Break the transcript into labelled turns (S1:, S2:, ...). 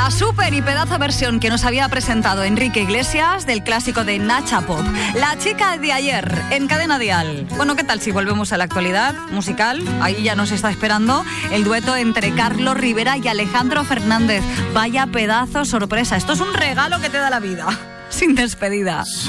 S1: La súper y pedazo versión que nos había presentado Enrique Iglesias del clásico de Nacha Pop, La chica de ayer, en Cadena Dial. Bueno, ¿qué tal si volvemos a la actualidad musical? Ahí ya nos está esperando el dueto entre Carlos Rivera y Alejandro Fernández. Vaya pedazo sorpresa. Esto es un regalo que te da la vida. Sin despedida.